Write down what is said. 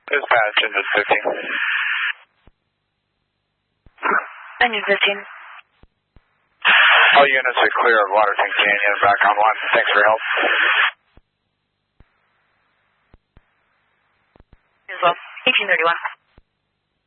Dispatch, engine 15. Engine 15. All units are clear of Waterton Canyon, back on 1. Thanks for your help. As well. 1831.